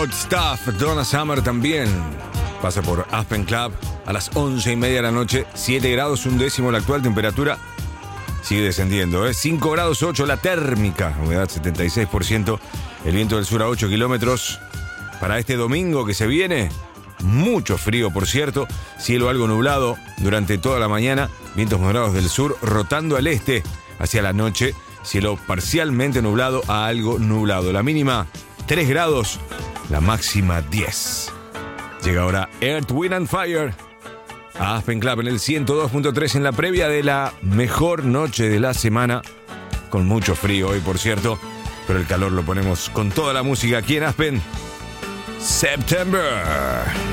Hot Stuff, Donna Summer también pasa por Aspen Club a las 11:30 de la noche. 7 grados, un décimo la actual temperatura. Sigue descendiendo, 5 grados 8 la térmica, humedad 76%, el viento del sur a 8 kilómetros. Para este domingo que se viene, mucho frío, por cierto, cielo algo nublado durante toda la mañana, vientos moderados del sur rotando al este hacia la noche, cielo parcialmente nublado a algo nublado. La mínima 3 grados, la máxima 10. Llega ahora Earth, Wind and Fire a Aspen Club en el 102.3 en la previa de la mejor noche de la semana, con mucho frío hoy, por cierto, pero el calor lo ponemos con toda la música aquí en Aspen. September.